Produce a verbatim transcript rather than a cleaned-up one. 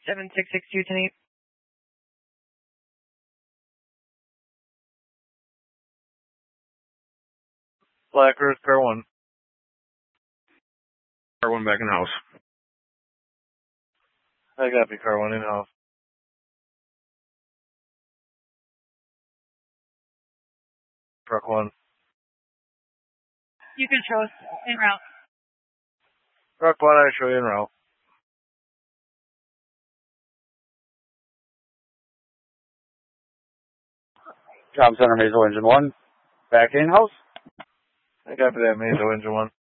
seven six six two ten eight. Black Earth, car one. Car one back in house. I copy, car one in house. Truck one. You can show us en route. Truck one, I show you en route. Job Center, Mazo Engine one. Back in house. I copy that, Mazo Engine one.